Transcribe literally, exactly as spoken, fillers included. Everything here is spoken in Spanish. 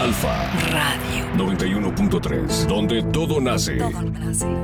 Alfa Radio noventa y uno punto tres, donde todo nace. Todo nace.